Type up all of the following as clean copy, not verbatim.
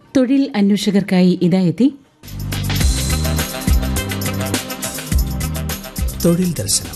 തൊഴിൽ അന്വേഷകർക്കായി ഇതായെത്തി തൊഴിൽ ദർശനം.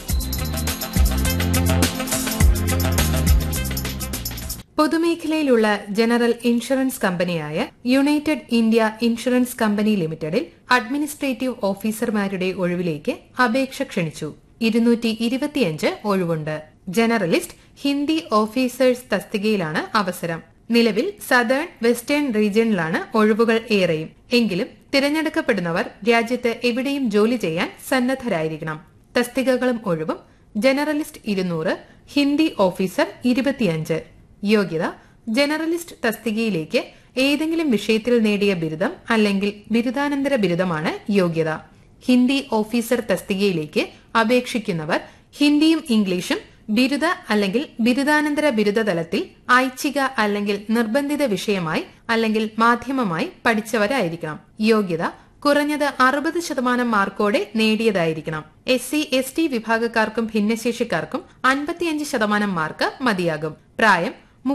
പൊതുമേഖലയിലുള്ള ജനറൽ ഇൻഷുറൻസ് കമ്പനിയായ യുണൈറ്റഡ് ഇന്ത്യ ഇൻഷുറൻസ് കമ്പനി ലിമിറ്റഡിൽ അഡ്മിനിസ്ട്രേറ്റീവ് ഓഫീസർമാരുടെ ഒഴിവിലേക്ക് അപേക്ഷ ക്ഷണിച്ചു. 225 ഒഴിവുണ്ട്. ജനറലിസ്റ്റ് ഹിന്ദി ഓഫീസേഴ്സ് തസ്തികയിലാണ് അവസരം. നിലവിൽ സദേൺ വെസ്റ്റേൺ റീജിയനിലാണ് ഒഴിവുകൾ ഏറെയും. എങ്കിലും തിരഞ്ഞെടുക്കപ്പെടുന്നവർ രാജ്യത്ത് എവിടെയും ജോലി ചെയ്യാൻ സന്നദ്ധരായിരിക്കണം. തസ്തികകളും ഒഴിവും: ജനറലിസ്റ്റ് 200, ഹിന്ദി ഓഫീസർ 25. യോഗ്യത: ജനറലിസ്റ്റ് തസ്തികയിലേക്ക് ഏതെങ്കിലും വിഷയത്തിൽ നേടിയ ബിരുദം അല്ലെങ്കിൽ ബിരുദാനന്തര ബിരുദമാണ് യോഗ്യത. ഹിന്ദി ഓഫീസർ തസ്തികയിലേക്ക് അപേക്ഷിക്കുന്നവർ ഹിന്ദിയും ഇംഗ്ലീഷും ബിരുദ അല്ലെങ്കിൽ ബിരുദാനന്തര ബിരുദ തലത്തിൽ ഐച്ഛിക അല്ലെങ്കിൽ നിർബന്ധിത വിഷയമായി അല്ലെങ്കിൽ മാധ്യമമായി പഠിച്ചവരായിരിക്കണം. യോഗ്യത: കുറഞ്ഞത് 60% മാർക്കോടെ നേടിയതായിരിക്കണം. SC, ST വിഭാഗക്കാർക്കും ഭിന്നശേഷിക്കാർക്കും 55% മാർക്ക് മതിയാകും. പ്രായം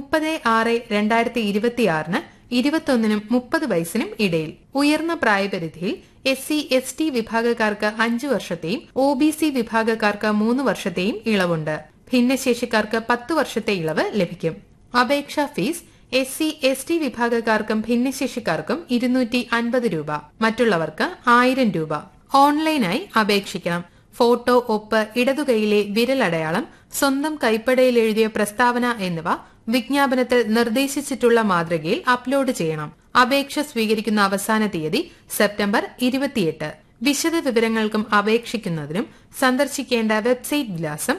30/6/2026 21-നും 30 വയസ്സിനും ഇടയിൽ. ഉയർന്ന പ്രായപരിധിയിൽ SC, ST വിഭാഗക്കാർക്ക് 5 വർഷത്തെയും OBC വിഭാഗക്കാർക്ക് 3 വർഷത്തെയും ഇളവുണ്ട്. ഭിന്നശേഷിക്കാർക്ക് 10 വർഷത്തെ ഇളവ് ലഭിക്കും. അപേക്ഷാ ഫീസ്: SC, ST വിഭാഗക്കാർക്കും ഭിന്നശേഷിക്കാർക്കും 250 രൂപ, മറ്റുള്ളവർക്ക് 1000 രൂപ. ഓൺലൈനായി അപേക്ഷിക്കണം. ഫോട്ടോ, ഒപ്പ്, ഇടതുകൈയിലെ വിരലടയാളം, സ്വന്തം കൈപ്പടയിൽ എഴുതിയ പ്രസ്താവന എന്നിവ വിജ്ഞാപനത്തിൽ നിർദ്ദേശിച്ചിട്ടുള്ള മാതൃകയിൽ അപ്ലോഡ് ചെയ്യണം. അപേക്ഷ സ്വീകരിക്കുന്ന അവസാന തീയതി സെപ്റ്റംബർ 28. വിശദ വിവരങ്ങൾക്കും അപേക്ഷിക്കുന്നതിനും സന്ദർശിക്കേണ്ട വെബ്സൈറ്റ് വിലാസം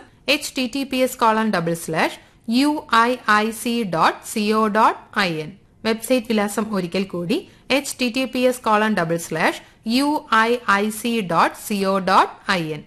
https://uiic.co.in. വെബ്സൈറ്റ് വിലാസം ഒരിക്കൽ കൂടി https://uiic.co.in.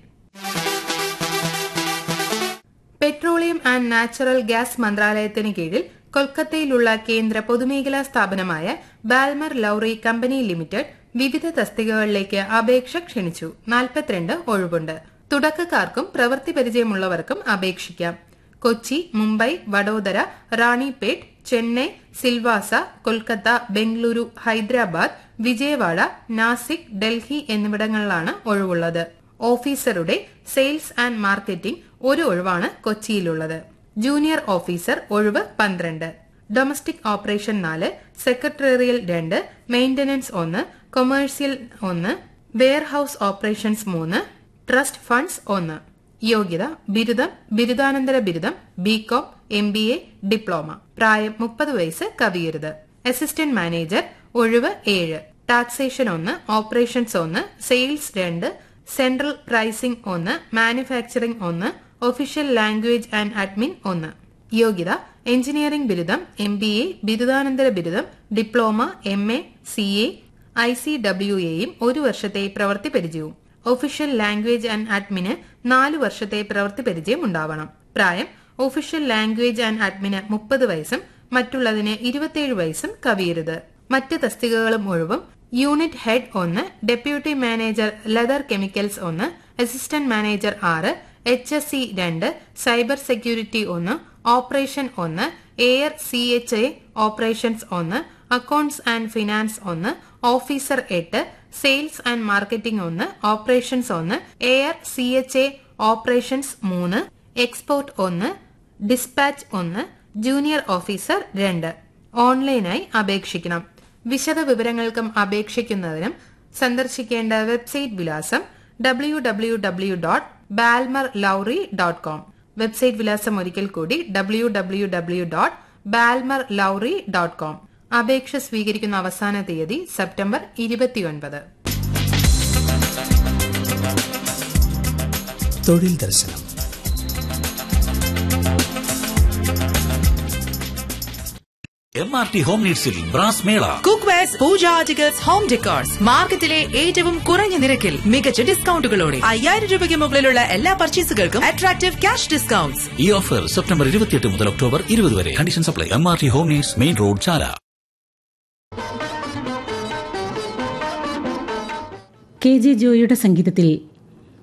Petroleum and natural gas മന്ത്രാലയത്തിന് കീഴിൽ കൊൽക്കത്തയിലുള്ള കേന്ദ്ര പൊതുമേഖലാ സ്ഥാപനമായ ബാൽമർ ലൌറി കമ്പനി ലിമിറ്റഡ് വിവിധ തസ്തികകളിലേക്ക് അപേക്ഷ ക്ഷണിച്ചു. 42 ഒഴിവുണ്ട്. തുടക്കക്കാർക്കും പ്രവൃത്തി പരിചയമുള്ളവർക്കും അപേക്ഷിക്കാം. കൊച്ചി, മുംബൈ, വഡോദര, റാണിപേട്ട്, ചെന്നൈ, സിൽവാസ, കൊൽക്കത്ത, ബംഗളൂരു, ഹൈദരാബാദ്, വിജയവാഡ, നാസിക്, ഡൽഹി എന്നിവിടങ്ങളിലാണ് ഒഴിവുള്ളത്. ഓഫീസറുടെ സെയിൽസ് ആൻഡ് മാർക്കറ്റിംഗ് ഒരു ഒഴിവാണ് കൊച്ചിയിലുള്ളത്. ജൂനിയർ ഓഫീസർ ഒഴിവ് 12. Domestic operation 4, secretarial 2, maintenance 1, commercial 1, warehouse operations 3, trust funds 1. യോഗ്യത: ബിരുദം, ബിരുദാനന്തര ബിരുദം, BCom, MBA, ഡിപ്ലോമ. പ്രായം 30 വയസ്സ് കവിയരുത്. അസിസ്റ്റന്റ് മാനേജർ ഒഴിവ് 7. Taxation 1, operations 1, sales 2, central pricing 1, manufacturing 1, official language and admin 1. യോഗ്യത: എഞ്ചിനീയറിംഗ് ബിരുദം, MBA, ബിരുദാനന്തര ബിരുദം, ഡിപ്ലോമ, MA, CA, ICWAയും 1 വർഷത്തെ പ്രവൃത്തി പരിചയവും. ഒഫീഷ്യൽ ലാംഗ്വേജ് ആൻഡ് അഡ്മിന് 4 വർഷത്തെ പ്രവൃത്തി പരിചയം ഉണ്ടാവണം. പ്രായം: ഒഫീഷ്യൽ ലാംഗ്വേജ് ആൻഡ് അഡ്മിന് 30 വയസ്സും മറ്റുള്ളതിന് 27 വയസ്സും കവിയരുത്. മറ്റ് തസ്തികകളും ഒഴിവും: unit head 1, deputy manager leather chemicals 1, assistant manager 6, HSE 2, cyber security 1, operation 1, air CHA operations 1, accounts and finance 1, officer 8, sales and marketing 1, operations 1, air CHA operations 3, export 1, dispatch 1, junior officer 2. ഓൺലൈനായി അപേക്ഷിക്കണം. വിശദ വിവരങ്ങൾക്കും അപേക്ഷിക്കുന്നതിനും സന്ദർശിക്കേണ്ട website വിലാസം www.balmerlowry.com. Website വിലാസം ഒരിക്കൽ കൂടി www.balmerlowry.com. അപേക്ഷ സ്വീകരിക്കുന്ന അവസാന തീയതി സെപ്റ്റംബർ 29. തൊഴിൽ ദർശനം. MRT ഹോം നീഡ്സിൽ ബ്രാസ് മേള. കുക്ക് വെയർസ്, പൂജ ആർട്ടിക്കിൾസ്, ഹോം ഡെക്കോർസ് മാർക്കറ്റിലെ ഏറ്റവും കുറഞ്ഞ നിരക്കിൽ മികച്ച ഡിസ്കൗണ്ടുകളോടെ 5000 രൂപയ്ക്ക് മുകളിലുള്ള എല്ലാ പർച്ചേസുകൾക്കും അട്രാക്റ്റീവ് ക്യാഷ് ഡിസ്കൗണ്ട്സ്. ഈ ഓഫർ സെപ്റ്റംബർ 28 മുതൽ ഒക്ടോബർ 20 വരെ. Condition supply. MRT home needs, main road, ചാല. KJ ജോയിയുടെ സംഗീതത്തിൽ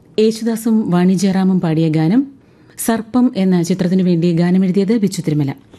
യേശുദാസും വാണി ജയറാമും പാടിയ ഗാനം സർപ്പം എന്ന ചിത്രത്തിനു വേണ്ടി ഗാനമെഴുതിയത് ബിച്ചു തിരുമല.